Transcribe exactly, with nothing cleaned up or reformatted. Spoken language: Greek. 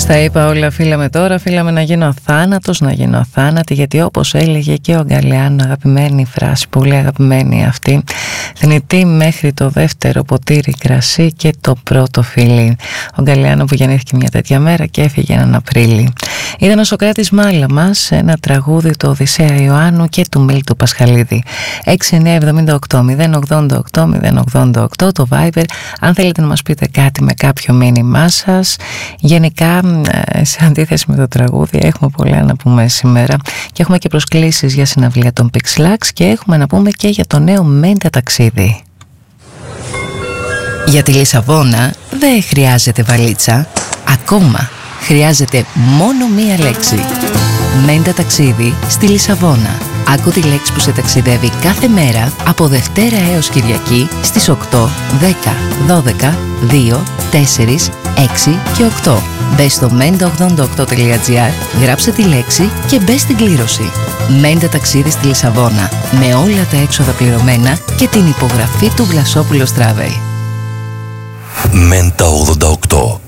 Στα είπα όλα, φύλαμε τώρα, φύλαμε να γίνω αθάνατος, να γίνω αθάνατη, γιατί όπως έλεγε και ο Γκαλιάνο, αγαπημένη φράση, πολύ αγαπημένη αυτή, θνητή μέχρι το δεύτερο ποτήρι κρασί και το πρώτο φιλί. Ο Γκαλιάνο που γεννήθηκε μια τέτοια μέρα και έφυγε έναν Απρίλη. Ήταν ο Σωκράτης Μάλαμας, ένα τραγούδι του Οδυσσέα Ιωάννου και του Μίλτου Πασχαλίδη. έξι εννιά εβδομήντα οκτώ μηδέν ογδόντα οκτώ μηδέν ογδόντα οκτώ το Viber, αν θέλετε να μας πείτε κάτι με κάποιο μήνυμά σας. Γενικά, σε αντίθεση με το τραγούδι, έχουμε πολλά να πούμε σήμερα και έχουμε και προσκλήσεις για συναυλία των Pixlax και έχουμε να πούμε και για το νέο Μέντα ταξίδι. Για τη Λισαβόνα δεν χρειάζεται βαλίτσα, ακόμα χρειάζεται μόνο μία λέξη. Μέντα ταξίδι στη Λισαβόνα. Άκου τη λέξη που σε ταξιδεύει κάθε μέρα από Δευτέρα έως Κυριακή στις οκτώ, δέκα, δώδεκα, δύο, τέσσερα, έξι και οκτώ. Μπες στο μέντα ογδόντα οκτώ τελεία τζι άρ, γράψε τη λέξη και μπες στην κλήρωση. Μέντα ταξίδι στη Λισαβόνα, με όλα τα έξοδα πληρωμένα και την υπογραφή του Βλασόπουλος Travel. Μέντα ογδόντα οκτώ.